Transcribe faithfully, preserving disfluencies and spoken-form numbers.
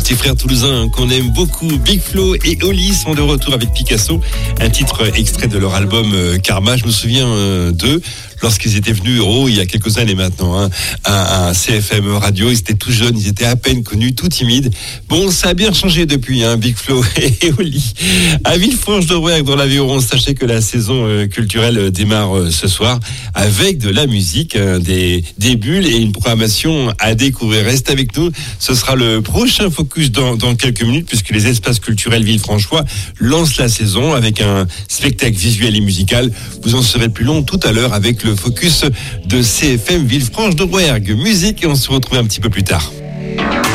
petits frères toulousains qu'on aime beaucoup. Big Flo et Oli sont de retour avec Picasso, un titre extrait de leur album Karma. Je me souviens d'eux lorsqu'ils étaient venus, oh, il y a quelques années maintenant, hein, à, à C F M Radio. Ils étaient tout jeunes, ils étaient à peine connus, tout timides. Bon, ça a bien changé depuis, hein, Big Flo et Oli. À Villefranche-de-Rouergue, dans l'Aveyron, sachez que la saison euh, culturelle démarre euh, ce soir avec de la musique, euh, des, des bulles et une programmation à découvrir. Reste avec nous, ce sera le prochain focus dans, dans quelques minutes, puisque les espaces culturels Villefranchois lancent la saison avec un spectacle visuel et musical. Vous en serez plus long tout à l'heure avec le focus de C F M Villefranche-de-Rouergue. Musique, et on se retrouve un petit peu plus tard.